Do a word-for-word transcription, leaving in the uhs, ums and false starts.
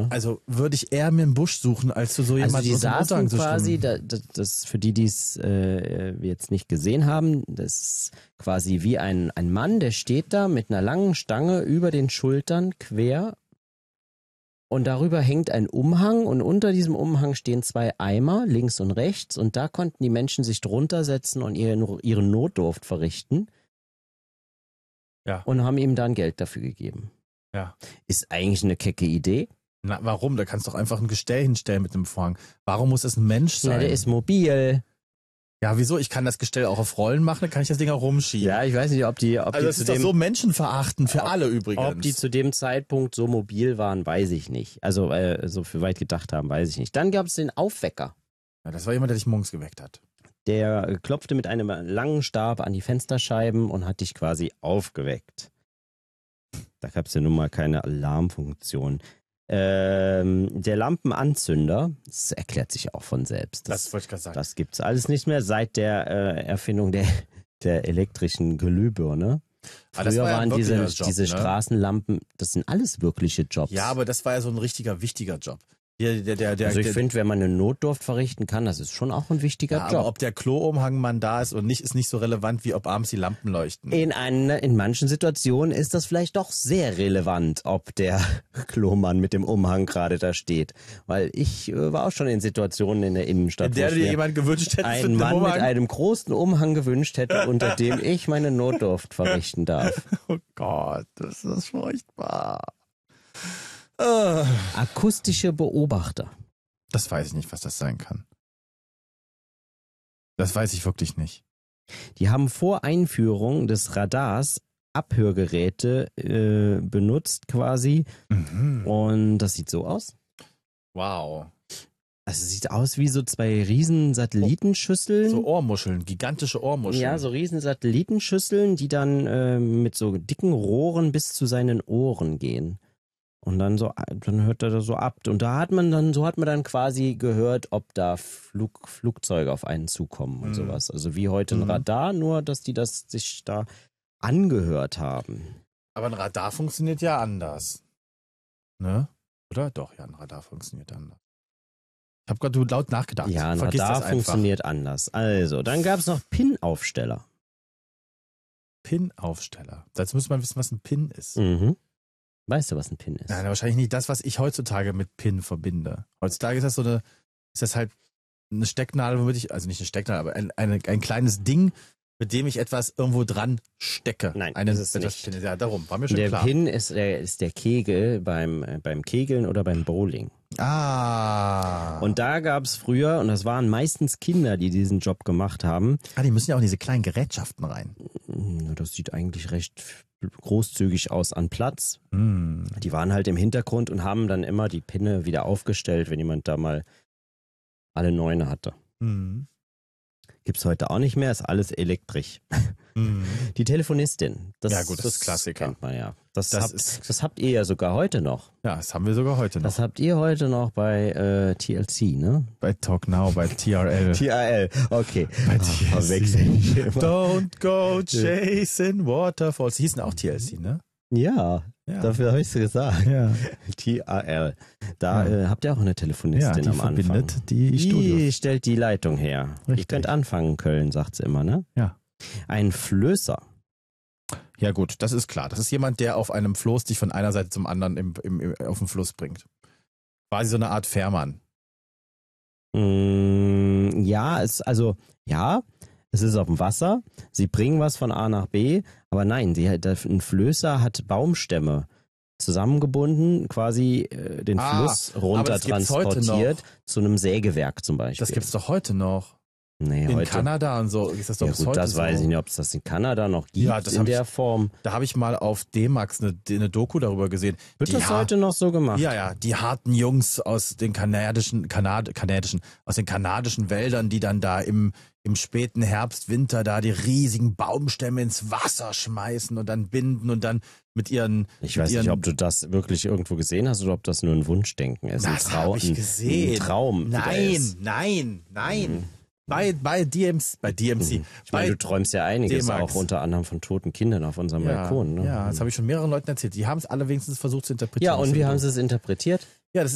Also würde ich eher mir einen Busch suchen, als zu so Also jemanden die unter dem saßen Unterhang zu quasi, stimmen. da, da, das für die, die es äh, jetzt nicht gesehen haben, das ist quasi wie ein, ein Mann, der steht da mit einer langen Stange über den Schultern quer und darüber hängt ein Umhang und unter diesem Umhang stehen zwei Eimer, links und rechts, und da konnten die Menschen sich drunter setzen und ihren, ihren Notdurft verrichten. Ja. Und haben ihm dann Geld dafür gegeben. Ja. Ist eigentlich eine kecke Idee. Na, warum? Da kannst du doch einfach ein Gestell hinstellen mit dem Vorhang. Warum muss es ein Mensch sein? Na, der ist mobil. Ja, wieso? Ich kann das Gestell auch auf Rollen machen, dann kann ich das Ding auch rumschieben. Ja, ich weiß nicht, ob die, ob also die das zu ist dem, doch so menschenverachtend für ob, alle übrigens. Ob die zu dem Zeitpunkt so mobil waren, weiß ich nicht. Also äh, so für weit gedacht haben, weiß ich nicht. Dann gab es den Aufwecker. Ja, das war jemand, der dich morgens geweckt hat. Der äh, klopfte mit einem langen Stab an die Fensterscheiben und hat dich quasi aufgeweckt. Da gab es ja nun mal keine Alarmfunktion. Ähm, der Lampenanzünder, das erklärt sich auch von selbst. Das, Das wollte ich gerade sagen. Das gibt's alles nicht mehr seit der äh, Erfindung der, der elektrischen Glühbirne. Aber das Früher war ja waren ein diese, wirklicher Job, diese ne? Straßenlampen, das sind alles wirkliche Jobs. Ja, aber das war ja so ein richtiger, wichtiger Job. Der, der, der, der, also ich der, finde, wenn man eine Notdurft verrichten kann, das ist schon auch ein wichtiger ja, Job. aber ob der Kloumhangmann da ist und nicht, ist nicht so relevant, wie ob abends die Lampen leuchten. In, ein, in manchen Situationen ist das vielleicht doch sehr relevant, ob der Klomann mit dem Umhang gerade da steht. Weil ich äh, war auch schon in Situationen in der Innenstadt, In der wo du ich dir mir jemand gewünscht hättest einen mit Mann einem mit Umhang. einem großen Umhang gewünscht hätte, unter dem ich meine Notdurft verrichten darf. Oh Gott, das ist furchtbar. Äh, Akustische Beobachter. Das weiß ich nicht, was das sein kann. Das weiß ich wirklich nicht. Die haben vor Einführung des Radars Abhörgeräte äh, benutzt quasi. Mhm. Und das sieht so aus. Wow. Also es sieht aus wie so zwei riesen Satellitenschüsseln. So Ohrmuscheln, gigantische Ohrmuscheln. Ja, so riesen Satellitenschüsseln, die dann äh, mit so dicken Rohren bis zu seinen Ohren gehen. Und dann so, dann hört er da so ab. Und da hat man dann, so hat man dann quasi gehört, ob da Flug, Flugzeuge auf einen zukommen und Mhm. sowas. Also wie heute ein Mhm. Radar, nur dass die das sich da angehört haben. Aber ein Radar funktioniert ja anders. Ne? Oder? Doch, ja, ein Radar funktioniert anders. Ich habe gerade laut nachgedacht. Ja, ein Vergiss Radar das einfach. funktioniert anders. Also, dann gab es noch Pin-Aufsteller. Pin-Aufsteller. Dazu muss man wissen, was ein Pin ist. Mhm. Weißt du, was ein Pin ist? Nein, wahrscheinlich nicht das, was ich heutzutage mit Pin verbinde. Heutzutage ist das so eine, ist das halt eine Stecknadel, womit ich, also nicht eine Stecknadel, aber ein, eine, ein kleines Ding, mit dem ich etwas irgendwo dran stecke. Nein, eine, ist es etwas nicht. Pin, ja, darum, war mir schon Der klar. Pin ist der, ist der Kegel beim, äh, beim Kegeln oder beim Bowling. Ah. Und da gab es früher, und das waren meistens Kinder, die diesen Job gemacht haben. ah, die müssen ja auch in diese kleinen Gerätschaften rein. Das sieht eigentlich recht großzügig aus an Platz. Hm. Die waren halt im Hintergrund und haben dann immer die Pinne wieder aufgestellt, wenn jemand da mal alle Neune hatte. Hm. Gibt's heute auch nicht mehr, ist alles elektrisch. Hm. Die Telefonistin. Das, Ja, gut, das ist Klassiker. kennt man ja. Das, Das habt, ist- das habt ihr ja sogar heute noch. Ja, das haben wir sogar heute noch. Das habt ihr heute noch bei äh, T L C, ne? bei Talk Now, bei T R L. T R L, okay. Bei Ah, T L C. verwechsel ich immer. Don't go chasing waterfalls. Die hießen auch T L C, ne? Ja, Ja. dafür habe ich es gesagt. Ja. T R L. Da Ja. äh, habt ihr auch eine Telefonistin Ja, die am Anfang. verbindet die Die Studios. stellt die Leitung her. Richtig. Ihr könnt anfangen, Köln, sagt sie immer, ne? Ja. Ein Flößer. Ja gut, das ist klar. Das ist jemand, der auf einem Floß dich von einer Seite zum anderen im, im, im, auf dem Fluss bringt. Quasi so eine Art Fährmann. Mm, ja, es, also, ja, es ist auf dem Wasser. Sie bringen was von A nach B, aber nein, die, der, ein Flößer hat Baumstämme zusammengebunden, quasi äh, den Ah, Fluss aber runter das gibt's heute transportiert noch. zu einem Sägewerk zum Beispiel. Das gibt's doch heute noch. nee, In heute. Kanada und so ist das doch Ja bis gut, heute das so. weiß ich nicht, ob es das in Kanada noch gibt Ja, das in hab der ich- Form. Da habe ich mal auf D-Max eine, eine Doku darüber gesehen. Wird Die das har- heute noch so gemacht? Ja, ja, die harten Jungs aus den kanadischen, Kanad, kanadischen, aus den kanadischen Wäldern, die dann da im, im späten Herbst, Winter da die riesigen Baumstämme ins Wasser schmeißen und dann binden und dann mit ihren... Ich mit weiß ihren, nicht, ob du das wirklich irgendwo gesehen hast oder ob das nur ein Wunschdenken ist. Das ein Trau- habe ich ein- gesehen. Ein Traum. wie der Nein, ist. nein, nein. Mhm. Bei, bei D M C, bei D M C. Ich meine, bei, du träumst ja einiges, D-Max. auch unter anderem von toten Kindern auf unserem ja, Balkon. Ne? ja, das habe ich schon mehreren Leuten erzählt. Die haben es alle wenigstens versucht zu interpretieren. Ja, und wie haben sie es interpretiert? Ja, das ist